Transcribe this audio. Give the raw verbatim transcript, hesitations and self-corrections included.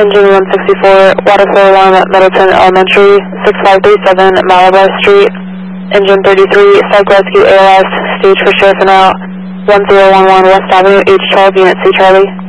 Engine one sixty-four, water flow alarm at Middleton Elementary, six five three seven Malabar Street. Engine thirty-three, Psych Rescue A L S, stage for sheriff and out, one zero one one West Avenue, H twelve, Unit C Charlie.